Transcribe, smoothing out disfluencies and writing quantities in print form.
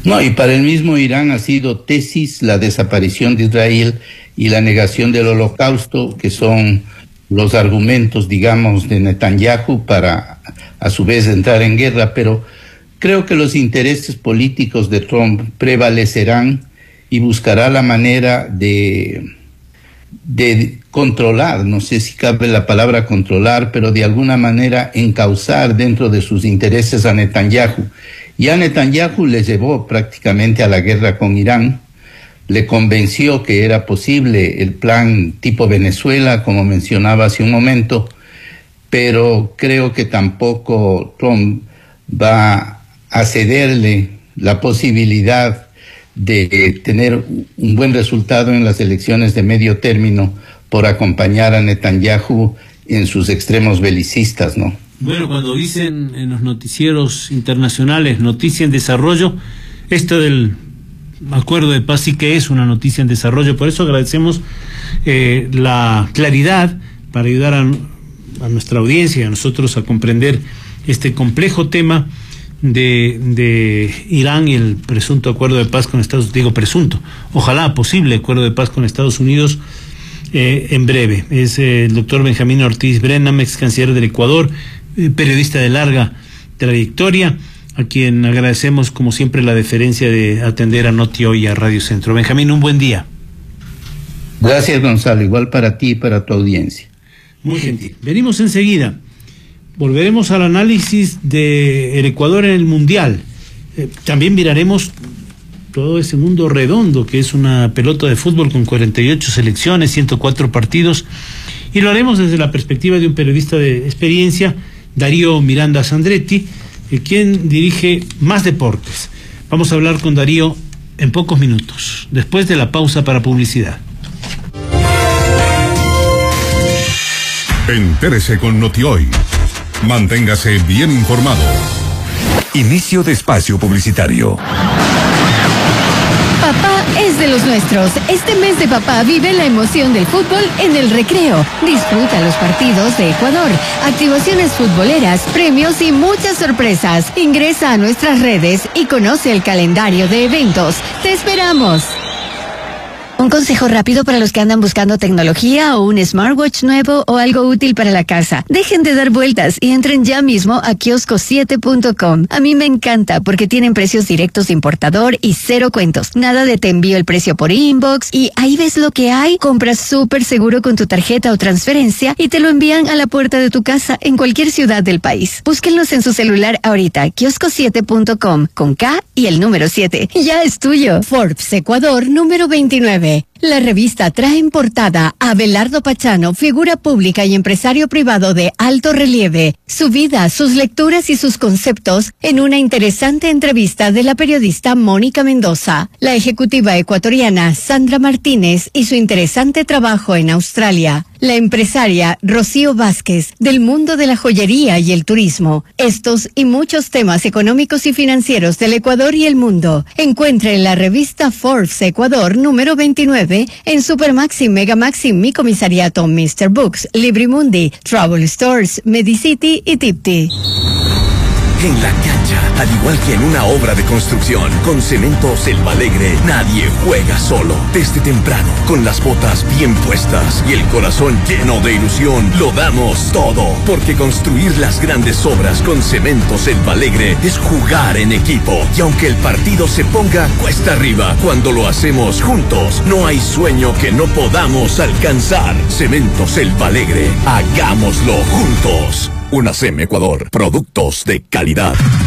No, y para el mismo Irán ha sido tesis la desaparición de Israel y la negación del Holocausto, que son los argumentos, digamos, de Netanyahu para a su vez entrar en guerra, pero creo que los intereses políticos de Trump prevalecerán y buscará la manera de controlar, no sé si cabe la palabra controlar, pero de alguna manera encauzar dentro de sus intereses a Netanyahu. Y a Netanyahu le llevó prácticamente a la guerra con Irán, le convenció que era posible el plan tipo Venezuela, como mencionaba hace un momento, pero creo que tampoco Trump va a cederle la posibilidad de tener un buen resultado en las elecciones de medio término por acompañar a Netanyahu en sus extremos belicistas, ¿no? Bueno, cuando dicen en los noticieros internacionales noticia en desarrollo, esto del acuerdo de paz sí que es una noticia en desarrollo. Por eso agradecemos la claridad para ayudar a nuestra audiencia y a nosotros a comprender este complejo tema de Irán y el presunto acuerdo de paz con Estados Unidos. Digo presunto, ojalá posible acuerdo de paz con Estados Unidos en breve. Es el doctor Benjamín Ortiz Brennan, ex canciller del Ecuador, periodista de larga trayectoria, a quien agradecemos como siempre la deferencia de atender a Noti Hoy y a Radio Centro. Benjamín, un buen día. Gracias, Gonzalo, igual para ti y para tu audiencia. Muy gentil. Venimos enseguida. Volveremos al análisis del Ecuador en el Mundial. También miraremos todo ese mundo redondo que es una pelota de fútbol con 48 selecciones, 104 partidos, y lo haremos desde la perspectiva de un periodista de experiencia, Darío Miranda Sandretti, quien dirige Más Deportes. Vamos a hablar con Darío en pocos minutos, después de la pausa para publicidad. Entérese con Noti Hoy. Manténgase bien informado. Inicio de espacio publicitario. Papá es de los nuestros. Este mes de papá vive la emoción del fútbol en el recreo. Disfruta los partidos de Ecuador, activaciones futboleras, premios y muchas sorpresas. Ingresa a nuestras redes y conoce el calendario de eventos. ¡Te esperamos! Un consejo rápido para los que andan buscando tecnología o un smartwatch nuevo o algo útil para la casa. Dejen de dar vueltas y entren ya mismo a kiosco7.com. A mí me encanta porque tienen precios directos de importador y cero cuentos. Nada de te envío el precio por inbox y ahí ves lo que hay. Compras súper seguro con tu tarjeta o transferencia y te lo envían a la puerta de tu casa en cualquier ciudad del país. Búsquenlos en su celular ahorita. Kiosco7.com con K y el número 7. Ya es tuyo. Forbes Ecuador número 29. La revista trae en portada a Abelardo Pachano, figura pública y empresario privado de alto relieve, su vida, sus lecturas y sus conceptos en una interesante entrevista de la periodista Mónica Mendoza, la ejecutiva ecuatoriana Sandra Martínez y su interesante trabajo en Australia, la empresaria Rocío Vázquez del mundo de la joyería y el turismo. Estos y muchos temas económicos y financieros del Ecuador y el mundo. Encuentre en la revista Forbes Ecuador número 29 en Supermaxi, Megamaxi, Mi Comisariato, Mr. Books, Librimundi, Travel Stores, Medicity y Tipti. En la cancha, al igual que en una obra de construcción, con Cementos El Alegre, nadie juega solo. Desde temprano, con las botas bien puestas y el corazón lleno de ilusión, lo damos todo. Porque construir las grandes obras con Cementos El Alegre es jugar en equipo. Y aunque el partido se ponga cuesta arriba, cuando lo hacemos juntos, no hay sueño que no podamos alcanzar. Cementos El Alegre, hagámoslo juntos. UNACEM Ecuador, productos de calidad.